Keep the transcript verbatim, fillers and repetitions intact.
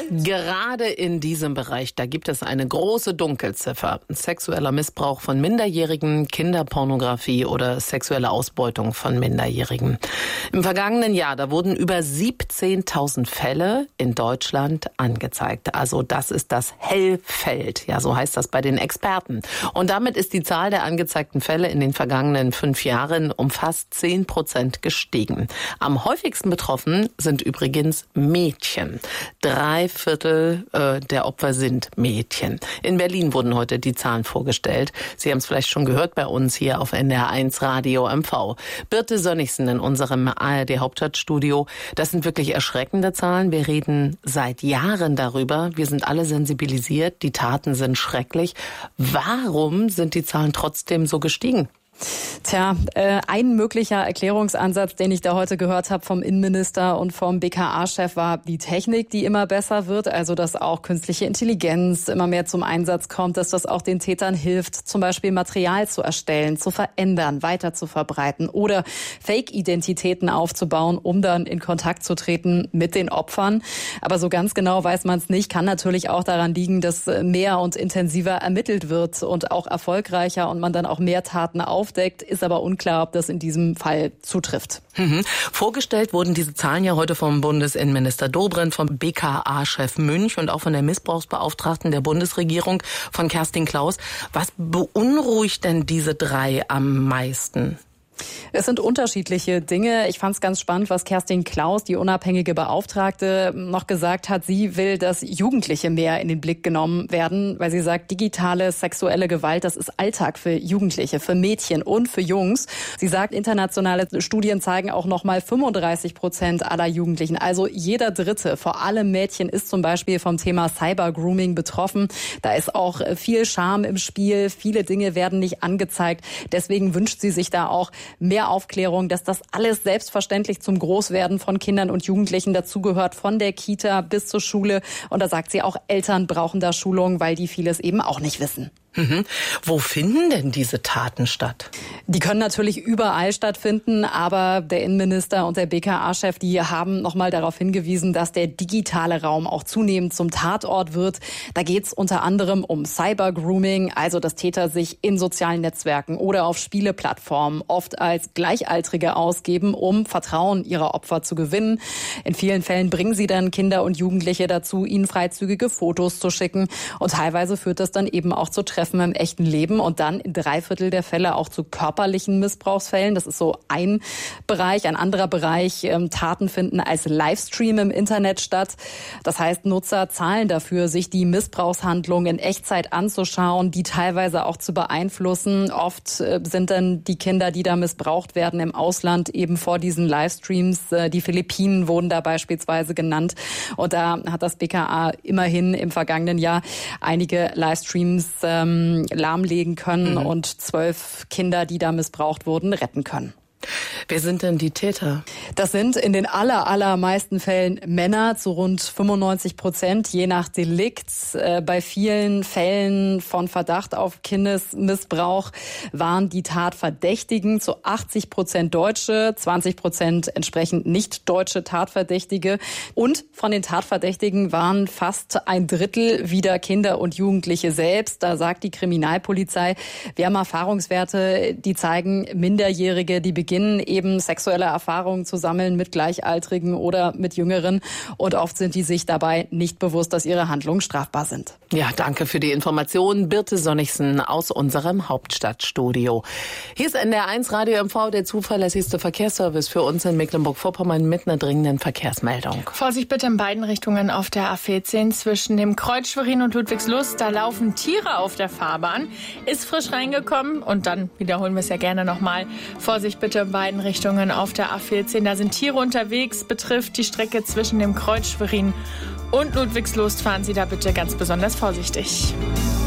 Gerade in diesem Bereich, da gibt es eine große Dunkelziffer. Sexueller Missbrauch von Minderjährigen, Kinderpornografie oder sexuelle Ausbeutung von Minderjährigen. Im vergangenen Jahr, da wurden über siebzehntausend Fälle in Deutschland angezeigt. Also das ist das Hellfeld, ja, so heißt das bei den Experten. Und damit ist die Zahl der angezeigten Fälle in den vergangenen fünf Jahren um fast zehn Prozent gestiegen. Am häufigsten betroffen sind übrigens Mädchen. Drei Viertel äh, der Opfer sind Mädchen. In Berlin wurden heute die Zahlen vorgestellt. Sie haben es vielleicht schon gehört bei uns hier auf N D R eins Radio M V. Birte Sönnigsen in unserem A R D-Hauptstadtstudio. Das sind wirklich erschreckende Zahlen. Wir reden seit Jahren darüber. Wir sind alle sensibilisiert. Die Taten sind schrecklich. Warum sind die Zahlen trotzdem so gestiegen? Tja, äh, ein möglicher Erklärungsansatz, den ich da heute gehört habe vom Innenminister und vom B K A-Chef, war die Technik, die immer besser wird. Also, dass auch künstliche Intelligenz immer mehr zum Einsatz kommt, dass das auch den Tätern hilft, zum Beispiel Material zu erstellen, zu verändern, weiter zu verbreiten oder Fake-Identitäten aufzubauen, um dann in Kontakt zu treten mit den Opfern. Aber so ganz genau weiß man es nicht. Kann natürlich auch daran liegen, dass mehr und intensiver ermittelt wird und auch erfolgreicher und man dann auch mehr Taten auf deckt, ist aber unklar, ob das in diesem Fall zutrifft. Mhm. Vorgestellt wurden diese Zahlen ja heute vom Bundesinnenminister Dobrindt, vom B K A-Chef Münch und auch von der Missbrauchsbeauftragten der Bundesregierung von Kerstin Klaus. Was beunruhigt denn diese drei am meisten? Es sind unterschiedliche Dinge. Ich fand es ganz spannend, was Kerstin Klaus, die unabhängige Beauftragte, noch gesagt hat. Sie will, dass Jugendliche mehr in den Blick genommen werden, weil sie sagt, digitale sexuelle Gewalt, das ist Alltag für Jugendliche, für Mädchen und für Jungs. Sie sagt, internationale Studien zeigen auch noch mal fünfunddreißig Prozent aller Jugendlichen. Also jeder Dritte, vor allem Mädchen, ist zum Beispiel vom Thema Cybergrooming betroffen. Da ist auch viel Scham im Spiel. Viele Dinge werden nicht angezeigt. Deswegen wünscht sie sich da auch mehr Aufklärung, dass das alles selbstverständlich zum Großwerden von Kindern und Jugendlichen dazugehört, von der Kita bis zur Schule. Und da sagt sie auch, Eltern brauchen da Schulung, weil die vieles eben auch nicht wissen. Mhm. Wo finden denn diese Taten statt? Die können natürlich überall stattfinden, aber der Innenminister und der B K A-Chef, die haben nochmal darauf hingewiesen, dass der digitale Raum auch zunehmend zum Tatort wird. Da geht es unter anderem um Cybergrooming, also dass Täter sich in sozialen Netzwerken oder auf Spieleplattformen oft als Gleichaltrige ausgeben, um Vertrauen ihrer Opfer zu gewinnen. In vielen Fällen bringen sie dann Kinder und Jugendliche dazu, ihnen freizügige Fotos zu schicken. Und teilweise führt das dann eben auch zu Treffen im echten Leben und dann in drei Viertel der Fälle auch zu körperlichen Missbrauchsfällen. Das ist so ein Bereich. Ein anderer Bereich, ähm, Taten finden als Livestream im Internet statt. Das heißt, Nutzer zahlen dafür, sich die Missbrauchshandlungen in Echtzeit anzuschauen, die teilweise auch zu beeinflussen. Oft äh, sind dann die Kinder, die da missbraucht werden, im Ausland eben vor diesen Livestreams. Äh, die Philippinen wurden da beispielsweise genannt. Und da hat das B K A immerhin im vergangenen Jahr einige Livestreams ähm, lahmlegen können mhm. und zwölf Kinder, die da missbraucht wurden, retten können. Wer sind denn die Täter? Das sind in den aller, allermeisten Fällen Männer, zu rund fünfundneunzig Prozent, je nach Delikt. Äh, bei vielen Fällen von Verdacht auf Kindesmissbrauch waren die Tatverdächtigen zu achtzig Prozent Deutsche, zwanzig Prozent entsprechend nicht deutsche Tatverdächtige. Und von den Tatverdächtigen waren fast ein Drittel wieder Kinder und Jugendliche selbst. Da sagt die Kriminalpolizei, wir haben Erfahrungswerte, die zeigen, Minderjährige, die beginnen eben sexuelle Erfahrungen zu sammeln mit Gleichaltrigen oder mit Jüngeren. Und oft sind die sich dabei nicht bewusst, dass ihre Handlungen strafbar sind. Ja, danke für die Informationen. Birte Sönnigsen aus unserem Hauptstadtstudio. Hier ist N D R eins Radio M V, der zuverlässigste Verkehrsservice für uns in Mecklenburg-Vorpommern mit einer dringenden Verkehrsmeldung. Vorsicht bitte in beiden Richtungen auf der A vierzehn zwischen dem Kreuz Schwerin und Ludwigslust. Da laufen Tiere auf der Fahrbahn. Ist frisch reingekommen und dann wiederholen wir es ja gerne nochmal. Vorsicht bitte in beiden Richtungen auf der A vierzehn. Da sind Tiere unterwegs, betrifft die Strecke zwischen dem Kreuz Schwerin und Ludwigslust. Fahren Sie da bitte ganz besonders vorsichtig.